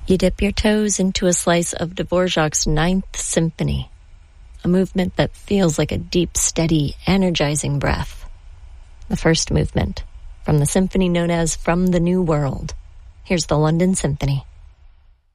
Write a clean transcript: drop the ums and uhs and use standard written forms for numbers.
You dip your toes into a slice of Dvorak's Ninth Symphony, a movement that feels like a deep, steady, energizing breath. The first movement from the symphony known as From the New World. Here's the London Symphony.